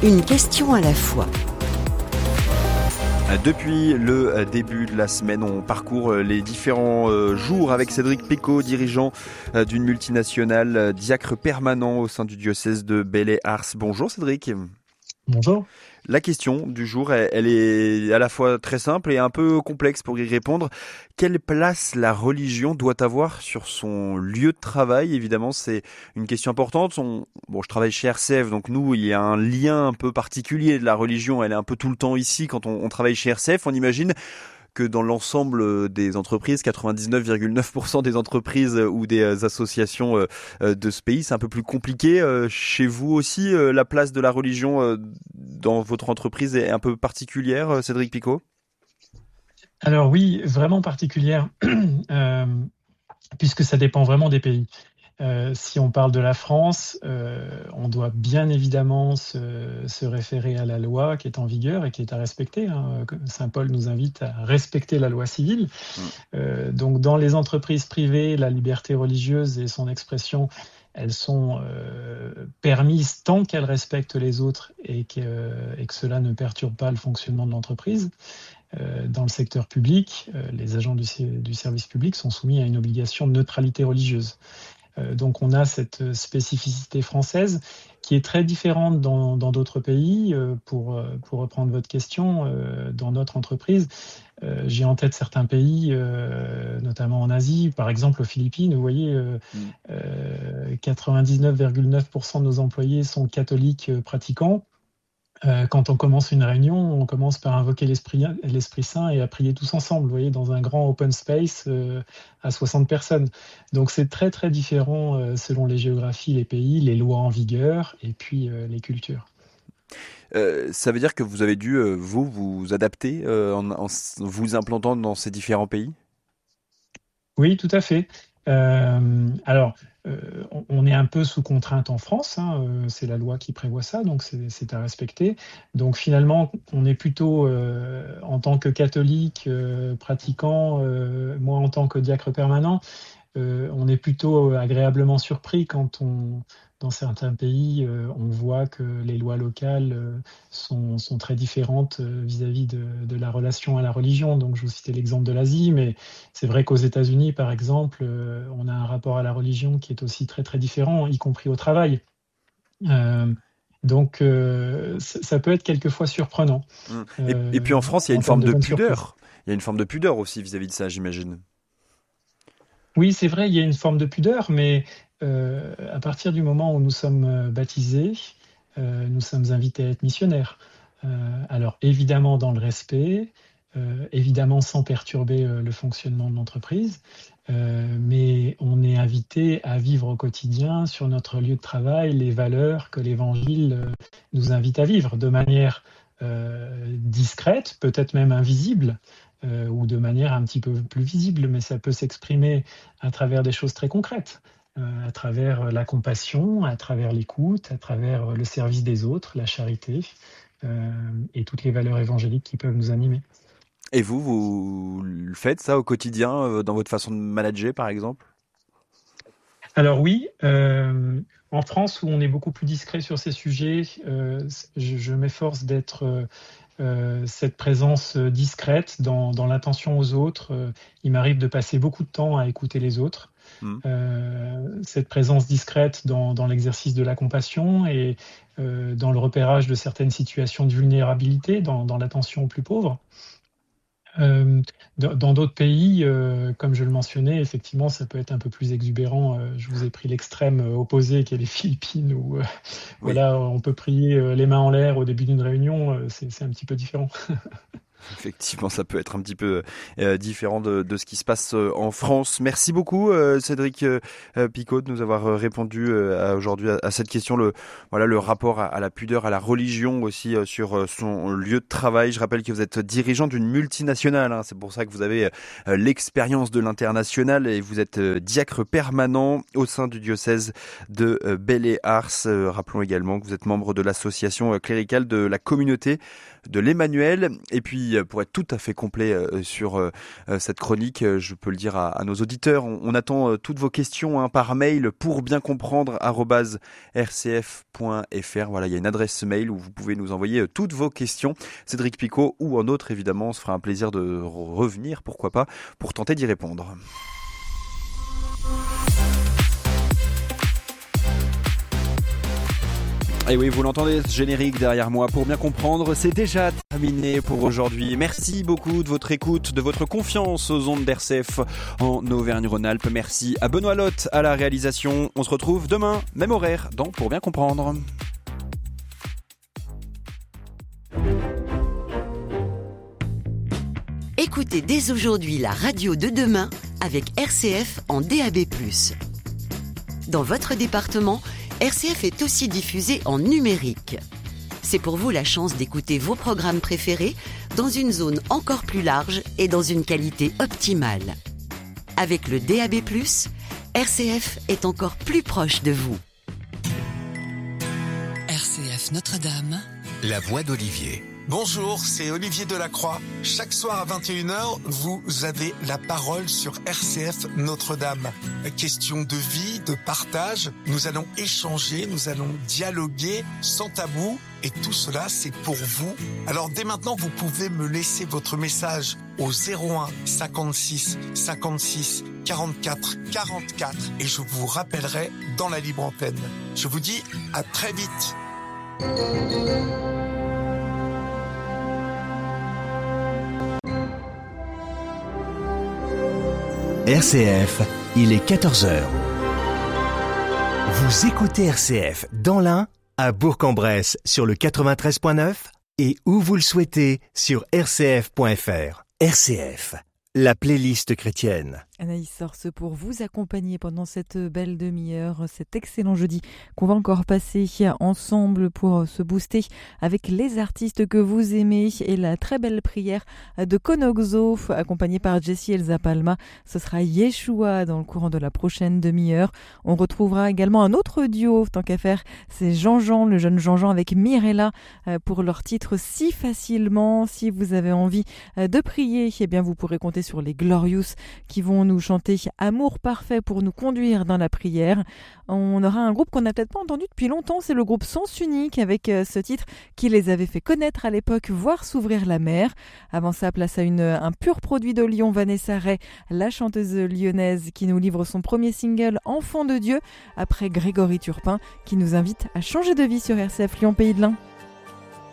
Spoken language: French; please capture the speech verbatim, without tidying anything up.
Une question à la fois. Depuis le début de la semaine, on parcourt les différents jours avec Cédric Picot, dirigeant d'une multinationale, diacre permanent au sein du diocèse de Belley-Ars. Bonjour Cédric. Bonjour. La question du jour, elle est à la fois très simple et un peu complexe pour y répondre. Quelle place la religion doit avoir sur son lieu de travail ? Évidemment, c'est une question importante. On, bon, je travaille chez R C F, donc nous, il y a un lien un peu particulier de la religion. Elle est un peu tout le temps ici quand on, on travaille chez R C F. On imagine que dans l'ensemble des entreprises, quatre-vingt-dix-neuf virgule neuf pour cent des entreprises ou des associations de ce pays, c'est un peu plus compliqué. Chez vous aussi, la place de la religion dans votre entreprise est un peu particulière, Cédric Picot ? Alors oui, vraiment particulière, euh, puisque ça dépend vraiment des pays. Euh, si on parle de la France, euh, on doit bien évidemment se, se référer à la loi qui est en vigueur et qui est à respecter. Hein. Saint Paul nous invite à respecter la loi civile. Mmh. Euh, donc dans les entreprises privées, la liberté religieuse et son expression, elles sont euh, permises tant qu'elles respectent les autres et que, euh, et que cela ne perturbe pas le fonctionnement de l'entreprise. Euh, dans le secteur public, euh, les agents du, du service public sont soumis à une obligation de neutralité religieuse. Donc on a cette spécificité française qui est très différente dans, dans d'autres pays. Pour, pour reprendre votre question, dans notre entreprise, j'ai en tête certains pays, notamment en Asie, par exemple aux Philippines, vous voyez, mmh. quatre-vingt-dix-neuf virgule neuf pour cent de nos employés sont catholiques pratiquants. Quand on commence une réunion, on commence par invoquer l'Esprit, l'Esprit Saint et à prier tous ensemble, vous voyez, dans un grand open space euh, à soixante personnes. Donc c'est très très différent euh, selon les géographies, les pays, les lois en vigueur et puis euh, les cultures. Euh, ça veut dire que vous avez dû, euh, vous, vous adapter euh, en, en vous implantant dans ces différents pays ? Oui, tout à fait. Euh, alors, euh, on est un peu sous contrainte en France, hein, euh, c'est la loi qui prévoit ça, donc c'est, c'est à respecter. Donc finalement, on est plutôt, euh, en tant que catholique euh, pratiquant, euh, moi en tant que diacre permanent, euh, on est plutôt agréablement surpris quand on, dans certains pays, euh, on voit que les lois locales euh, sont, sont très différentes euh, vis-à-vis de, de la relation à la religion. Donc je vous citais l'exemple de l'Asie, mais c'est vrai qu'aux États-Unis, par exemple, euh, on a un rapport à la religion qui est aussi très très différent, y compris au travail. Euh, donc euh, ça peut être quelquefois surprenant. Mmh. Et, euh, et puis en France, il y a une forme de, de pudeur. Surprise. Il y a une forme de pudeur aussi vis-à-vis de ça, j'imagine. Oui, c'est vrai, il y a une forme de pudeur, mais euh, à partir du moment où nous sommes baptisés, euh, nous sommes invités à être missionnaires. Euh, alors évidemment dans le respect, euh, évidemment sans perturber euh, le fonctionnement de l'entreprise, euh, mais on est invité à vivre au quotidien sur notre lieu de travail les valeurs que l'Évangile euh, nous invite à vivre de manière euh, discrète, peut-être même invisible, Euh, ou de manière un petit peu plus visible, mais ça peut s'exprimer à travers des choses très concrètes, euh, à travers la compassion, à travers l'écoute, à travers le service des autres, la charité, euh, et toutes les valeurs évangéliques qui peuvent nous animer. Et vous, vous le faites ça au quotidien, euh, dans votre façon de manager, par exemple ? Alors oui, euh, en France, où on est beaucoup plus discret sur ces sujets, euh, je, je m'efforce d'être... Euh, Euh, cette présence discrète dans, dans l'attention aux autres. Euh, il m'arrive de passer beaucoup de temps à écouter les autres. Mmh. Euh, cette présence discrète dans, dans l'exercice de la compassion et euh, dans le repérage de certaines situations de vulnérabilité, dans, dans l'attention aux plus pauvres. Euh, dans d'autres pays, euh, comme je le mentionnais, effectivement, ça peut être un peu plus exubérant. Euh, je vous ai pris l'extrême opposé, qui est les Philippines, où euh, oui. voilà, on peut prier euh, les mains en l'air au début d'une réunion. Euh, c'est, c'est un petit peu différent. Effectivement, ça peut être un petit peu euh, différent de, de ce qui se passe euh, en France. Merci beaucoup, euh, Cédric euh, Picot, de nous avoir euh, répondu euh, à, aujourd'hui à, à cette question. Le, voilà, le rapport à, à la pudeur, à la religion aussi euh, sur euh, son lieu de travail. Je rappelle que vous êtes dirigeant d'une multinationale. Hein, c'est pour ça que vous avez euh, l'expérience de l'international et vous êtes euh, diacre permanent au sein du diocèse de euh, Belley-Ars. Euh, rappelons également que vous êtes membre de l'association euh, cléricale de la communauté de l'Emmanuel. Et puis puis pour être tout à fait complet sur cette chronique, je peux le dire à, à nos auditeurs, on, on attend toutes vos questions hein, par mail pour bien comprendre arobase r c f point f r. Voilà, il y a une adresse mail où vous pouvez nous envoyer toutes vos questions. Cédric Picot ou un autre, évidemment, on se fera un plaisir de revenir, pourquoi pas, pour tenter d'y répondre. Et oui, vous l'entendez, ce générique derrière moi. Pour bien comprendre, c'est déjà terminé pour aujourd'hui. Merci beaucoup de votre écoute, de votre confiance aux ondes d'R C F en Auvergne-Rhône-Alpes. Merci à Benoît Lotte à la réalisation. On se retrouve demain, même horaire, dans Pour bien comprendre. Écoutez dès aujourd'hui la radio de demain avec R C F en D A B plus. Dans votre département, R C F est aussi diffusé en numérique. C'est pour vous la chance d'écouter vos programmes préférés dans une zone encore plus large et dans une qualité optimale. Avec le D A B plus, R C F est encore plus proche de vous. R C F Notre-Dame, la voix d'Olivier. Bonjour, c'est Olivier Delacroix. Chaque soir à vingt et une heures, vous avez la parole sur R C F Notre-Dame. Question de vie, de partage, nous allons échanger, nous allons dialoguer sans tabou et tout cela c'est pour vous. Alors dès maintenant, vous pouvez me laisser votre message au zéro un cinquante-six cinquante-six quarante-quatre quarante-quatre et je vous rappellerai dans la libre antenne. Je vous dis à très vite. R C F, il est quatorze heures. Vous écoutez R C F dans l'Ain, à Bourg-en-Bresse sur le quatre-vingt-treize point neuf et où vous le souhaitez sur r c f point f r. R C F, la playlist chrétienne. Anaïs Sorce pour vous accompagner pendant cette belle demi-heure, cet excellent jeudi qu'on va encore passer ensemble pour se booster avec les artistes que vous aimez et la très belle prière de Konoxo accompagnée par Jessie Elsa Palma. Ce sera Yeshua dans le courant de la prochaine demi-heure. On retrouvera également un autre duo, tant qu'à faire, c'est Jean-Jean, le jeune Jean-Jean avec Mirella pour leur titre Si facilement. Si vous avez envie de prier, eh bien vous pourrez compter sur les Glorious qui vont nous chanter Amour parfait pour nous conduire dans la prière. On aura un groupe qu'on n'a peut-être pas entendu depuis longtemps, c'est le groupe Sens Unique avec ce titre qui les avait fait connaître à l'époque, Voir s'ouvrir la mer. Avant ça, place à une, un pur produit de Lyon, Vanessa Ray, la chanteuse lyonnaise qui nous livre son premier single Enfant de Dieu, après Grégory Turpin qui nous invite à changer de vie sur R C F Lyon Pays de l'Ain.